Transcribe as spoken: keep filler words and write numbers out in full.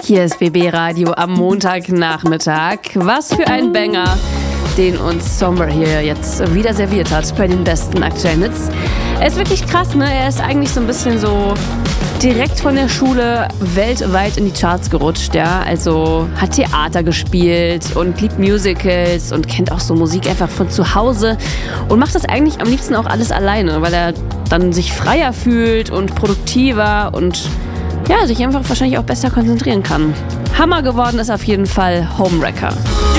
Hier ist B B Radio am Montagnachmittag. Was für ein Banger, den uns Somber hier jetzt wieder serviert hat bei den besten aktuellen Hits. Er ist wirklich krass, ne? Er ist eigentlich so ein bisschen so direkt von der Schule weltweit in die Charts gerutscht, ja. Also hat Theater gespielt und liebt Musicals und kennt auch so Musik einfach von zu Hause und macht das eigentlich am liebsten auch alles alleine, weil er dann sich freier fühlt und produktiver und ja, sich einfach wahrscheinlich auch besser konzentrieren kann. Hammer geworden ist auf jeden Fall Homewrecker.